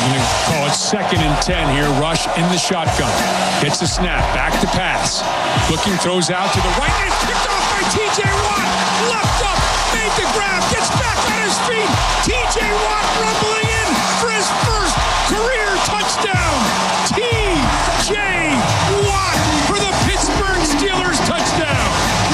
I'm going to call it 2nd and 10 here. Rush in the shotgun. Gets the snap. Back to pass. Looking, throws out to the right. And it's picked off by T.J. Watt. Left up. Made the grab. Gets back on his feet. T.J. Watt rumbling in for his first career touchdown. T.J. Watt for the Pittsburgh Steelers touchdown.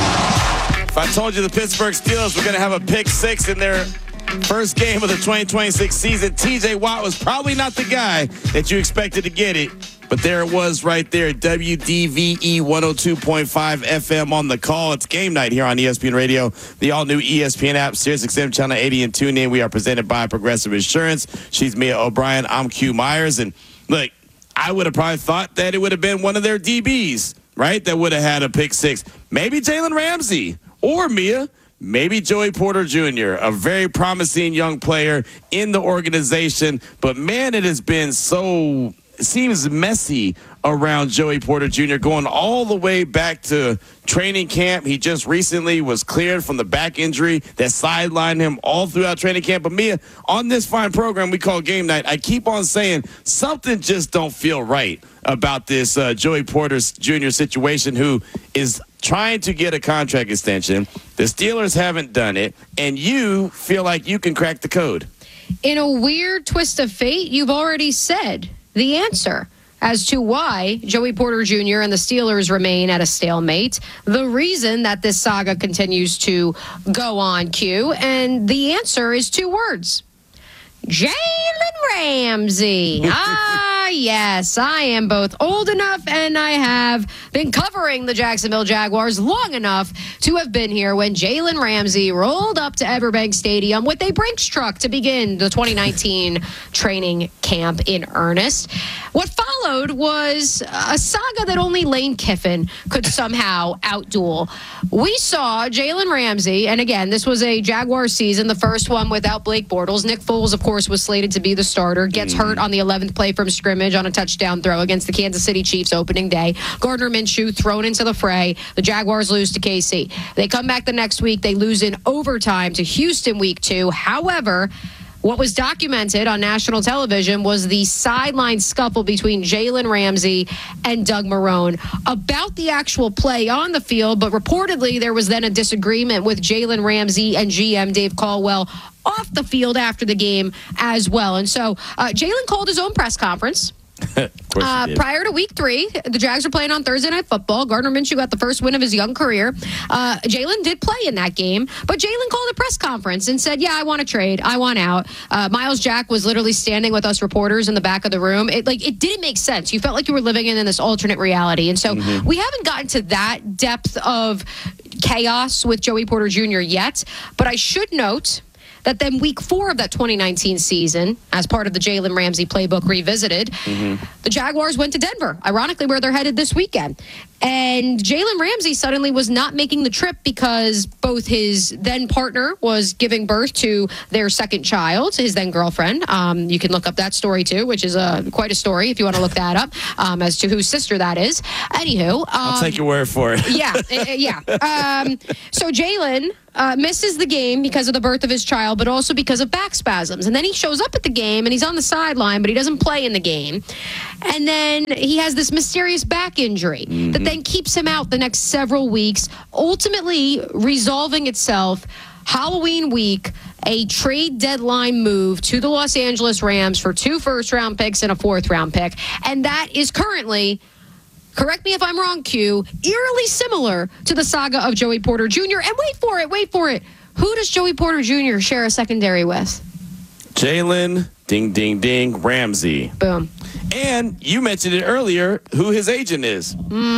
If I told you the Pittsburgh Steelers were going to have a pick six in their first game of the 2026 season, T.J. Watt was probably not the guy that you expected to get it. But there it was right there, WDVE 102.5 FM on the call. It's game night here on ESPN Radio, the all-new ESPN app, SiriusXM Channel 80, and tune in. We are presented by Progressive Insurance. She's Mia O'Brien. I'm Q Myers. And look, I would have probably thought that it would have been one of their DBs, right, that would have had a pick six. Maybe Jalen Ramsey or Mia. Maybe Joey Porter Jr., a very promising young player in the organization. But, man, it has been so – it seems messy around Joey Porter Jr. going all the way back to training camp. He just recently was cleared from the back injury that sidelined him all throughout training camp. But, Mia, on this fine program we call Game Night, I keep on saying something just don't feel right about this Joey Porter Jr. situation, who is trying to get a contract extension. The Steelers haven't done it, and you feel like you can crack the code. In a weird twist of fate, you've already said the answer as to why Joey Porter Jr. and the Steelers remain at a stalemate, the reason that this saga continues to go on, Q, and the answer is 2 words. Jalen Ramsey. Yes, I am both old enough and I have been covering the Jacksonville Jaguars long enough to have been here when Jalen Ramsey rolled up to Everbank Stadium with a Brinks truck to begin the 2019 training camp in earnest. What followed was a saga that only Lane Kiffin could somehow outduel. We saw Jalen Ramsey, and again, this was a Jaguar season, the first one without Blake Bortles. Nick Foles, of course, was slated to be the starter, gets hurt on the 11th play from scrimmage on a touchdown throw against the Kansas City Chiefs opening day. Gardner Minshew thrown into the fray. The Jaguars lose to KC. They come back the next week. They lose in overtime to Houston week 2. However, what was documented on national television was the sideline scuffle between Jalen Ramsey and Doug Marrone about the actual play on the field, but reportedly there was then a disagreement with Jalen Ramsey and GM Dave Caldwell off the field after the game as well. And so Jalen called his own press conference. Prior to week 3, the Jags are playing on Thursday Night Football. Gardner Minshew got the first win of his young career. Jalen did play in that game, but Jalen called a press conference and said, yeah, I want to trade. I want out. Miles Jack was literally standing with us reporters in the back of the room. It didn't make sense. You felt like you were living in this alternate reality. And so we haven't gotten to that depth of chaos with Joey Porter Jr. yet, but I should note that then week 4 of that 2019 season, as part of the Jalen Ramsey playbook revisited, the Jaguars went to Denver, ironically where they're headed this weekend. And Jalen Ramsey suddenly was not making the trip because both his then partner was giving birth to their second child, his then girlfriend. You can look up that story too, which is quite a story if you want to look that up as to whose sister that is. Anywho. I'll take your word for it. Yeah. So Jalen misses the game because of the birth of his child, but also because of back spasms. And then he shows up at the game and he's on the sideline, but he doesn't play in the game. And then he has this mysterious back injury that then keeps him out the next several weeks, ultimately resolving itself Halloween week, a trade deadline move to the Los Angeles Rams for 2 first-round picks and a 4th-round pick. And that is currently, correct me if I'm wrong, Q, eerily similar to the saga of Joey Porter Jr. And wait for it. Who does Joey Porter Jr. share a secondary with? Jalen, ding, ding, ding, Ramsey. Boom. And you mentioned it earlier, who his agent is.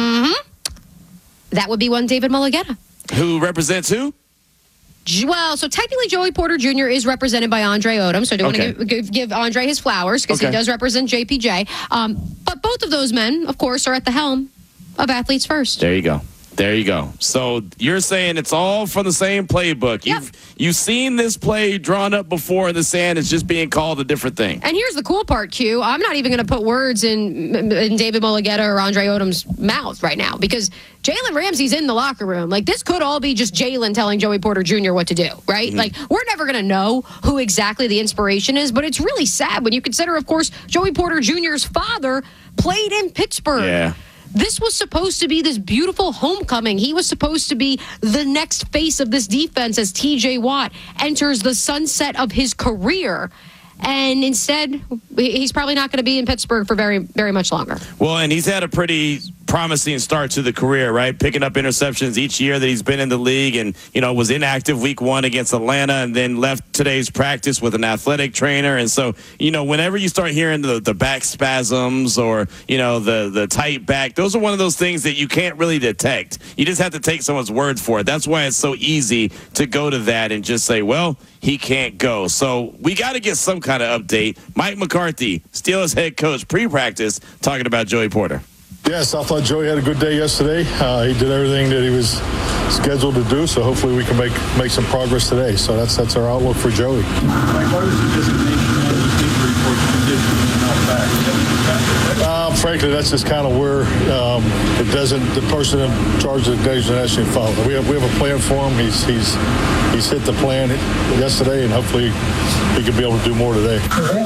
That would be one David Mulligetta. Who represents who? Well, so technically Joey Porter Jr. is represented by Andre Odom, so I do want to give Andre his flowers because he does represent JPJ. But both of those men, of course, are at the helm of Athletes First. There you go. There you go. So you're saying it's all from the same playbook. Yep. You've seen this play drawn up before in the sand. It's just being called a different thing. And here's the cool part, Q. I'm not even going to put words in David Mulligetta or Andre Odom's mouth right now because Jalen Ramsey's in the locker room. Like, this could all be just Jalen telling Joey Porter Jr. what to do, right? Like, we're never going to know who exactly the inspiration is, but it's really sad when you consider, of course, Joey Porter Jr.'s father played in Pittsburgh. Yeah. This was supposed to be this beautiful homecoming. He was supposed to be the next face of this defense as TJ Watt enters the sunset of his career. And instead, he's probably not going to be in Pittsburgh for very, very much longer. Well, and he's had a pretty promising start to the career, right? Picking up interceptions each year that he's been in the league and, was inactive week 1 against Atlanta and then left today's practice with an athletic trainer. And so, whenever you start hearing the back spasms or, the tight back, those are one of those things that you can't really detect. You just have to take someone's word for it. That's why it's so easy to go to that and just say, well, he can't go. So we got to get some kind of update. Mike McCarthy, Steelers head coach, pre-practice, talking about Joey Porter. Yes, I thought Joey had a good day yesterday. He did everything that he was scheduled to do, so hopefully we can make some progress today. So that's our outlook for Joey. What is the designation of the injury for condition and not back? Frankly, that's just kind of where the person in charge of the designation follow. We have a plan for him. He's hit the plan yesterday, and hopefully he could be able to do more today.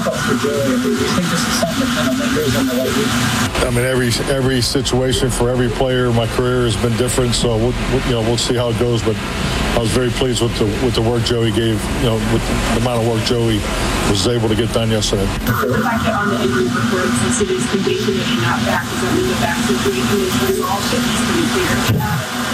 I mean, every situation for every player in my career has been different, so we'll see how it goes. But I was very pleased with the work Joey gave. With the amount of work Joey was able to get done yesterday. On the injury report, since it is conditioning and not back, does that mean the back situation is resolved? It needs to be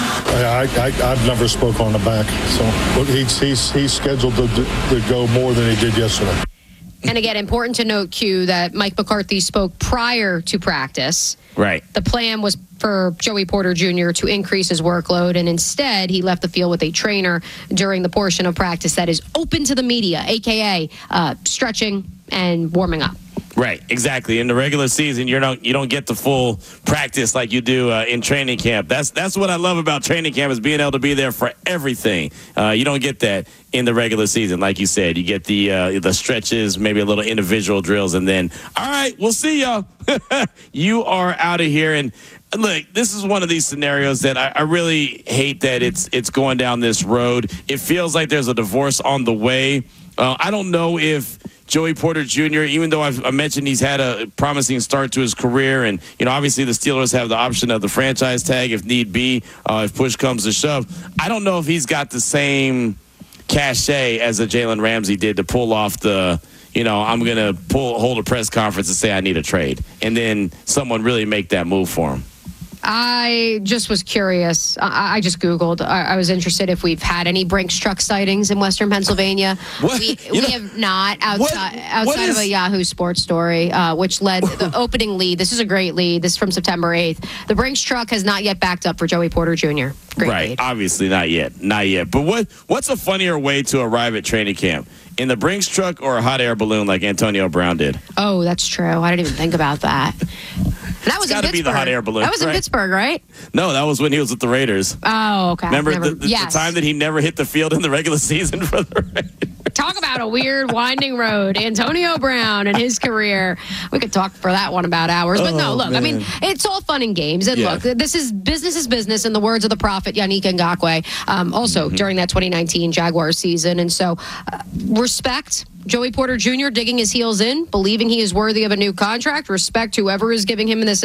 clear. I've never spoke on the back, so he's scheduled to go more than he did yesterday. And again, important to note, Q, that Mike McCarthy spoke prior to practice. Right. The plan was for Joey Porter Jr. to increase his workload, and instead he left the field with a trainer during the portion of practice that is open to the media, a.k.a. Stretching and warming up. Right, exactly. In the regular season, you don't get the full practice like you do in training camp. That's what I love about training camp is being able to be there for everything. You don't get that in the regular season, like you said. You get the stretches, maybe a little individual drills, and then, all right, we'll see y'all. You are out of here. And look, this is one of these scenarios that I really hate that it's going down this road. It feels like there's a divorce on the way. I don't know if Joey Porter Jr., even though I mentioned he's had a promising start to his career, and obviously the Steelers have the option of the franchise tag if need be, if push comes to shove. I don't know if he's got the same cachet as a Jalen Ramsey did to pull off the, I'm going to hold a press conference and say I need a trade, and then someone really make that move for him. I just was curious. I just Googled. I was interested if we've had any Brinks truck sightings in Western Pennsylvania. What? We have not outside of a Yahoo Sports story, which led the opening lead. This is a great lead. This is from September 8th. The Brinks truck has not yet backed up for Joey Porter Jr. Great right. lead. Obviously not yet. Not yet. But what's a funnier way to arrive at training camp? In the Brinks truck or a hot air balloon like Antonio Brown did? Oh, that's true. I didn't even think about that. That was in Pittsburgh. Be the hot air balloon. That was in Pittsburgh, right? No, that was when he was with the Raiders. Oh, okay. Remember the time that he never hit the field in the regular season for the Raiders? Talk about a weird winding road. Antonio Brown and his career. We could talk for that one about hours. But no, look, man. I mean, it's all fun and games. And look, this is business, in the words of the prophet, Yannick Ngakoue, also during that 2019 Jaguars season. And so respect Joey Porter Jr. digging his heels in, believing he is worthy of a new contract. Respect whoever is giving him this